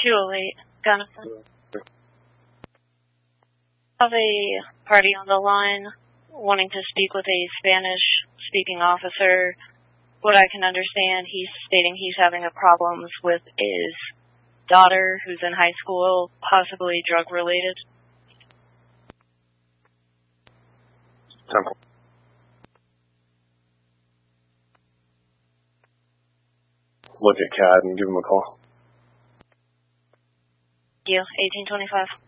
208, Gunnison. Have a party on the line wanting to speak with a Spanish-speaking officer. What I can understand, he's stating he's having a problems with his daughter, who's in high school, possibly drug-related. Temple. Look at CAD and give him a call. Yeah, 1825.